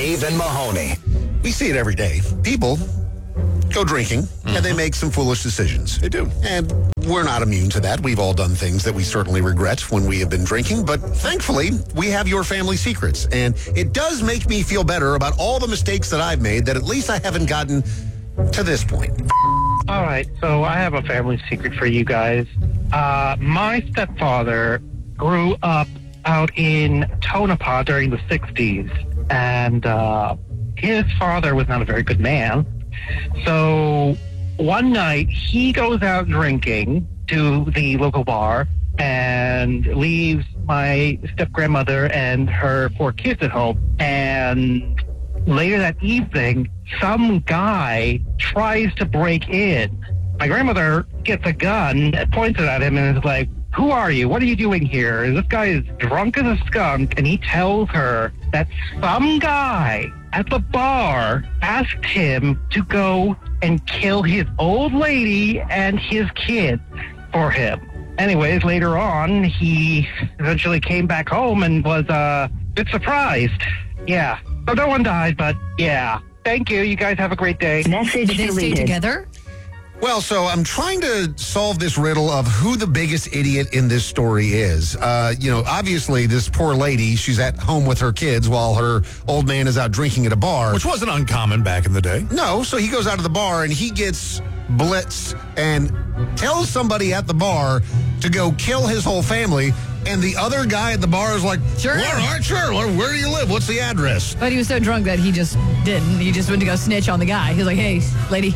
Dave and Mahoney. We see it every day. People go drinking, and they make some foolish decisions. They do. And we're not immune to that. We've all done things that we certainly regret when we have been drinking, but thankfully, we have your family secrets. And it does make me feel better about all the mistakes that I've made that at least I haven't gotten to this point. All right, so I have a family secret for you guys. My stepfather grew up out in Tonopah during the 60s, and his father was not a very good man. So one night, he goes out drinking to the local bar and leaves my step-grandmother and her 4 kids at home. And later that evening, some guy tries to break in. My grandmother gets a gun, points it at him, and is like, "Who are you? What are you doing here?" This guy is drunk as a skunk, and he tells her that some guy at the bar asked him to go and kill his old lady and his kids for him. Anyways, later on, he eventually came back home and was a bit surprised. Yeah. So no one died, but yeah. Thank you. You guys have a great day. Message Did they stay deleted. together? Well, so I'm trying to solve this riddle of who the biggest idiot in this story is. Obviously, this poor lady, she's at home with her kids while her old man is out drinking at a bar. Which wasn't uncommon back in the day. No, so he goes out of the bar and he gets blitzed and tells somebody at the bar to go kill his whole family. And the other guy at the bar is like, Sure. "Well, all right, sure. Where do you live? What's the address?" But he was so drunk that he just didn't. He just went to go snitch on the guy. He was like, "Hey, lady."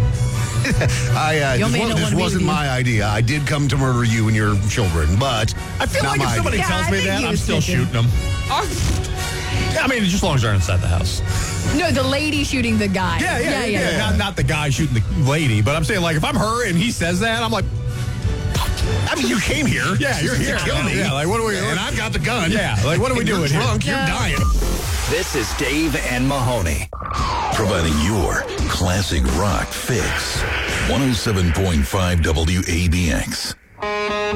This wasn't my idea. I did come to murder you and your children, but I feel not like if my somebody idea. tells I me think that, he I'm was still thinking. shooting them. Yeah, I mean, just as long as they're inside the house. No, the lady shooting the guy. Yeah. Not the guy shooting the lady, but I'm saying, like, if I'm her and he says that, I'm like, I mean, you came here. yeah, you're here. to kill me. Yeah, like, what are we? And I've got the gun. Yeah, like, what are we And doing You're here? drunk. You're No. dying. This is Dave and Mahoney. Providing your classic rock fix. 107.5 WABX.